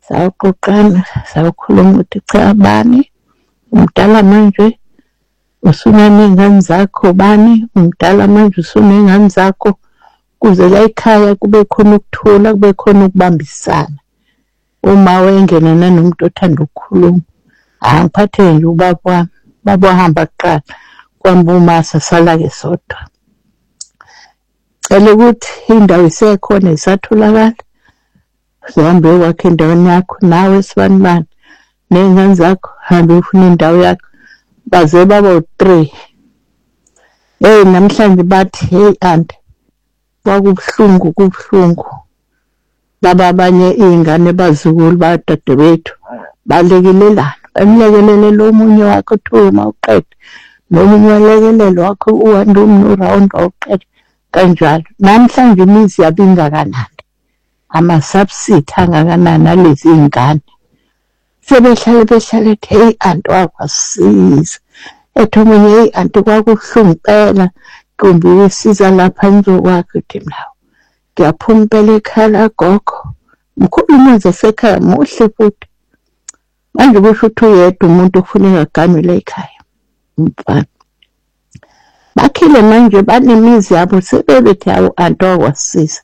sawuqoqana sawukhuluma ukuthi cha bani umdala manje usunaney'ngane zakho, bani umdala manje usuney'ngane zakho, kuze la ekhaya kube khona ukuthula, kube khona ukubambisana. Uma wengena nanomuntu othanda ukukhuluma, ngiphathe nje ubaba wami, baba wahamba kuqala kwamba umasa sala-ke sodwa. Cela ukuthi indawo isekhona isatholakala, uhambe uyokwakha endaweni yakho nawe sibanibani ney'ngane zakho, hambe ufuna indawo yakho. Baze baba u-3. Namhlanje bathi hey anti kwakubuhlungu kubuhlungu. Laba abanye iy'ngane bazukulu badadewethu balekelelana, bamlekelele lo munye wakho Thuma uqede, nomunye walekelelo wakho uWandumi noRawundi wawuqeda kanjalo. Namhlanje imizi yabo ingakanani, ama-subsidy angakanani alezi y'ngane. Sebehlale ethi hey anti wakwasiza, ethi omunye hey anti kwakubuhlungu impela, Ntombi uyisiza lapha nizokwakha. Uthi mlawu ngiyaphuma impela ekhaya lagogo, mkhulu umuzi wasekhaya muhle futhi. Manje kusho ukuthi uyedwa umuntu kufuneka aganwe la ekhaya, umfana. Bakhile manje banemizi yabo, sebebethi hawu anti wakwasiza.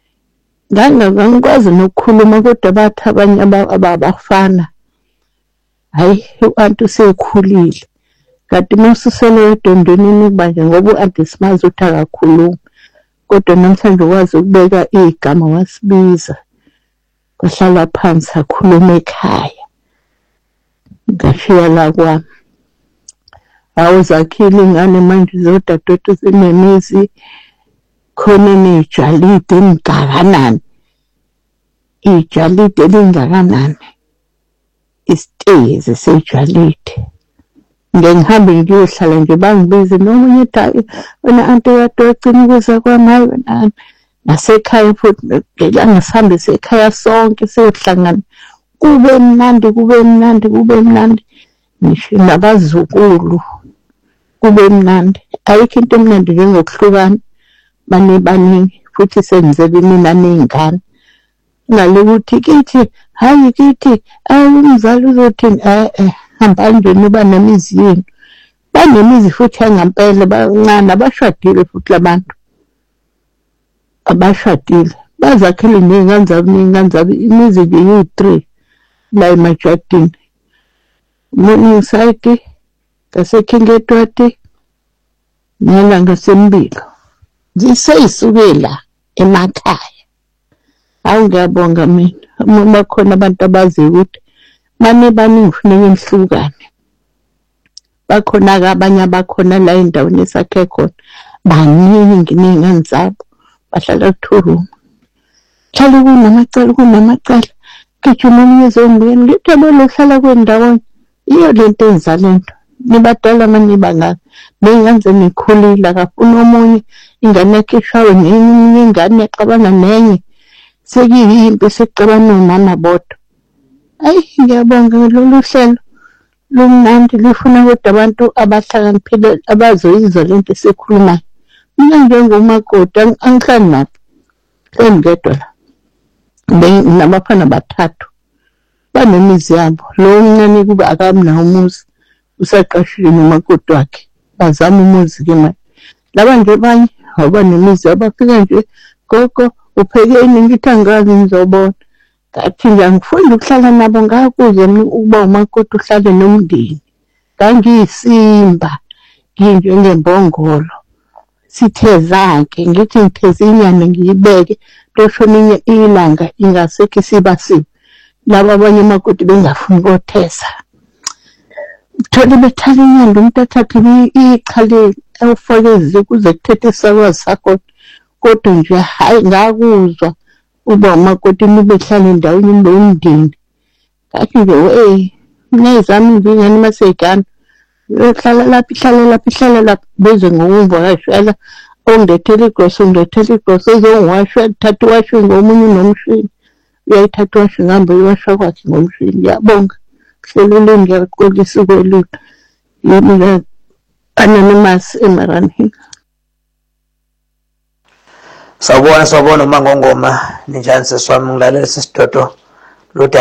Ngangikwazi nokukhuluma kodwa bathi abanye abafana hayi u-anti usekhulile, kanti masusele edondweni kuba nje ngoba u-anti simazi ukuthi akakhulumi, kodwa namhlanje ukwazi ukubeka igama wasibiza, kwahlala phansi akhuluma ekhaya. Ngashiya la kwami. Hawu zakhile iy'ngane manje zodadewethu zinemizi, khona ney'jalide eningakanani, iy'jalide elingakanani, isitezi sejalide. Ngeke ngihambe ngiyohlala nje bangibize nomunye ethi hayi wena anti kade wagcina ukuza kwami, hayi wena nasekhaya futhi ngelanga sihambe sekhaya sonke siyohlangana. Kube mnandi, kube mnandi, kube mnandi. Ngisho nabazukulu kube mnandi. Ayikho into emnandi njengokuhlukana baningi futhi senzele inani ney'ngane. Ngale ukuthi kithi hayi kithi umzali uzothini, hambani nje niba nemizi yenu. Banemizi futhi yangampela, bancane, abashadile futhi labantu, abashadile bazakhele ney'ngane zabo imizi nje yi-3 la emajadini. Morning side ngaseKingedwati nala ngaseMbilo, zisey'suke la emakhaya. Hawu ngiyabonga mina, bakhona abantu abaziyo ukuthi baningi kufuneka nihlukane. Bakhona-ke abanye abakhona la endaweni esakhe khona, baningi ney'ngane zabo, bahlala ku-2 room. Hlale kunamacala, gijima omunye ezongibuyela, ngithi yabo hlala kwendawonye, iyo lento enza lento. Nibadala manje bangaka, ney'ngane zenu y'khulile, akafuna omunye ingane yakhe ishawe nenye ingane yaxabana nenye. Sekuyimpi sekuxabana nomama bodwa. Hayi ngiyabonga lolu hlelo lumnandi, lifuna kodwa abantu abahlakaniphile abazoyizwa lento esikhulumayo. Mina njengomakoti angihlali nabo, ngedwa la. Nabafana 3 banemizi yabo, lo omncane kuba akamnawo umuzi, usaqashile nomakoti wakhe, bazama umuzi-ke manje. Laba nje abanye abanemizi abafika nje gogo uphekeni, ngithi angazi ngizobona. Ngathi nje angifuni ukuhlala nabo, ngakuze ukuba umakoti uhlale nomndeni. Ngangiyisimba, nginjengembongolo, sithe zanke, ngithi ngitheze inyama ngiyibeke, loshona ilanga ingasekho isibasiwe. Laba abanye umakoti bengafuni ukuyotheza. Uthole bethala inyanda, umuntu athathe ichale awufakeze kuze kuthethe isakwazi sakho. Kodwa nje hayi ngakuzwa uba umakoti nibehlala endaweni nomndeni. Ngathi nje nezami izingane masey'gana ihlala lapha beze ngokungivakashela, ongilethela igroso ezongiwashwa, thatha uwashwe ngomunye unomshini, uyayithatha uwashwe ngihambe uyiwashwa kwakhe ngomshini. Ngiyabonga hlelo ngiyaliqolisa ukwelula yimi Anonymous eMaranhille. Sawubona uMangongoma, ninjani seswami, ngilalela sisidodo.